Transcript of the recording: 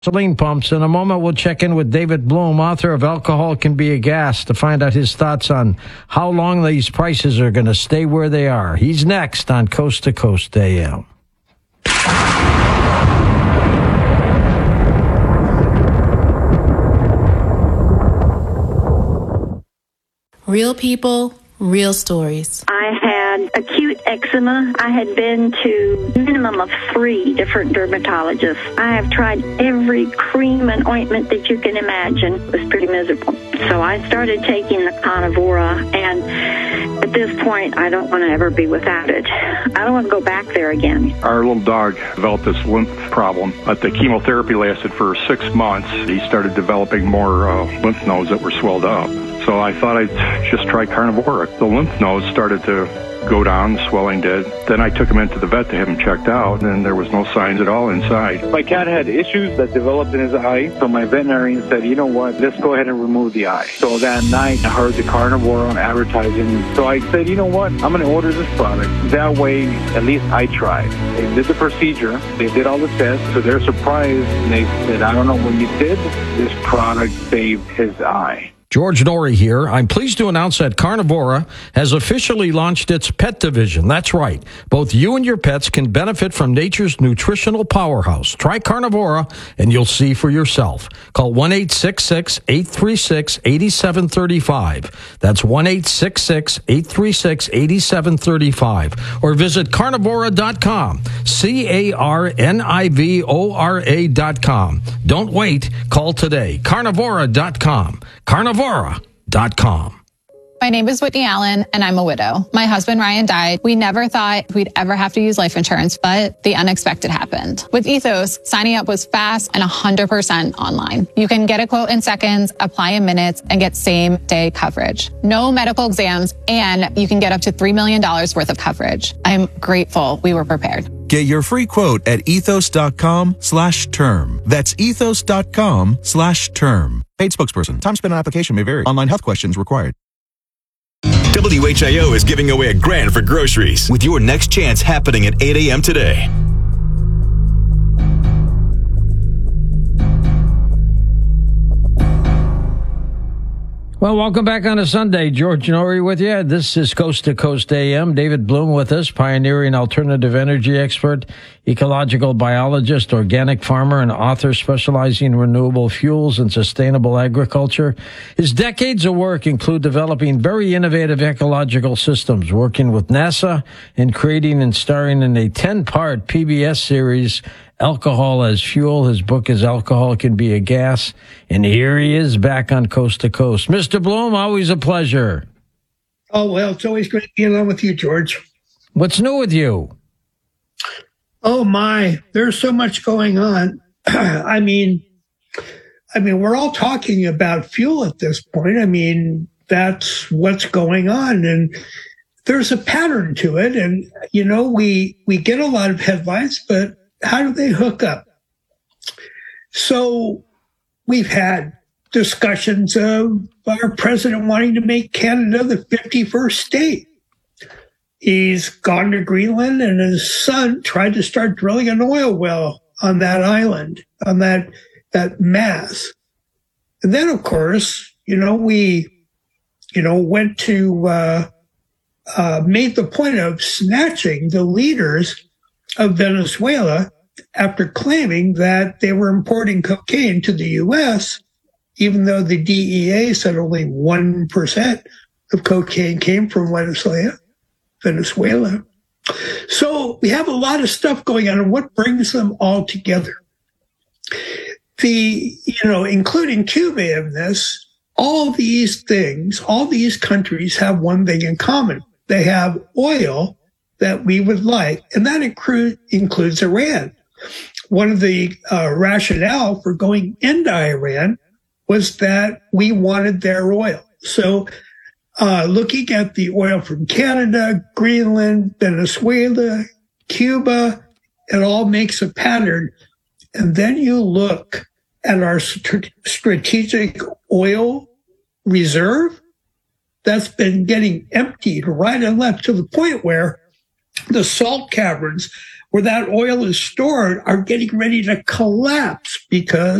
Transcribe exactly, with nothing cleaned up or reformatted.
gasoline pumps. In a moment, we'll check in with David Bloom, author of Alcohol Can Be a Gas, to find out his thoughts on how long these prices are going to stay where they are. He's next on Coast to Coast A M. Real people, real stories. I had acute eczema. I had been to a minimum of three different dermatologists. I have tried every cream and ointment that you can imagine. It was pretty miserable. So I started taking the Carnivora, and at this point, I don't want to ever be without it. I don't want to go back there again. Our little dog developed this lymph problem, but the chemotherapy lasted for six months. He started developing more uh, lymph nodes that were swelled up. So I thought I'd just try Carnivora. The lymph nodes started to go down, the swelling did. Then I took him into the vet to have him checked out, and there was no signs at all inside. My cat had issues that developed in his eye, so my veterinarian said, you know what, let's go ahead and remove the eye. So that night, I heard the Carnivora advertising, so I said, you know what, I'm going to order this product. That way, at least I tried. They did the procedure, they did all the tests, to their surprise, they said, I don't know what you did, this product saved his eye. George Norrie here. I'm pleased to announce that Carnivora has officially launched its pet division. That's right. Both you and your pets can benefit from nature's nutritional powerhouse. Try Carnivora and you'll see for yourself. Call one eight six six, eight three six, eight seven three five. That's one eight six six, eight three six, eight seven three five. Or visit carnivora dot com. C A R N I V O R A dot com. Don't wait. Call today. carnivora dot com. Carnivora dot com. My name is Whitney Allen, and I'm a widow. My husband, Ryan, died. We never thought we'd ever have to use life insurance, but the unexpected happened. With Ethos, signing up was fast and one hundred percent online. You can get a quote in seconds, apply in minutes, and get same-day coverage. No medical exams, and you can get up to three million dollars worth of coverage. I'm grateful we were prepared. Get your free quote at ethos.com slash term. That's ethos.com slash term. Paid spokesperson. Time spent on application may vary. Online health questions required. W H I O is giving away a grand for groceries with your next chance happening at eight a.m. today. Well, welcome back on a Sunday. George Norrie with you. This is Coast to Coast A M. David Bloom with us, pioneering alternative energy expert, ecological biologist, organic farmer, and author specializing in renewable fuels and sustainable agriculture. His decades of work include developing very innovative ecological systems, working with NASA, and creating and starring in a ten-part P B S series, Alcohol as Fuel. His book is Alcohol Can Be a Gas. And here he is back on Coast to Coast. Mister Bloom, always a pleasure. Oh, well, it's always great to be along with you, George. What's new with you? Oh, my. There's so much going on. I mean, I mean, we're all talking about fuel at this point. I mean, that's what's going on. And there's a pattern to it. And, you know, we, we get a lot of headlines, but how do they hook up? So we've had discussions of our president wanting to make Canada the fifty-first state. He's gone to Greenland, and his son tried to start drilling an oil well on that island, on that, that mass. And then, of course, you know, we, you know, went to, uh, uh, made the point of snatching the leaders of Venezuela after claiming that they were importing cocaine to the U S, even though the D E A said only one percent of cocaine came from Venezuela. Venezuela. So we have a lot of stuff going on, and what brings them all together? The, you know, including Cuba in this, all these things, all these countries have one thing in common. They have oil that we would like, and that include, includes Iran. One of the uh, rationale for going into Iran was that we wanted their oil. So uh, looking at the oil from Canada, Greenland, Venezuela, Cuba, it all makes a pattern. And then you look at our st- strategic oil reserve that's been getting emptied right and left, to the point where the salt caverns where that oil is stored are getting ready to collapse because